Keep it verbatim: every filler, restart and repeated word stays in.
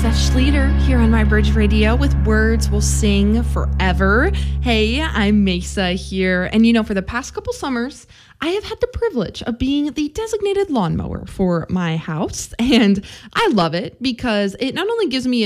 Steph Schleter here on My Bridge Radio with Words Will Sing Forever. Hey, I'm Mesa here. And you know, for the past couple summers, I have had the privilege of being the designated lawnmower for my house. And I love it because it not only gives me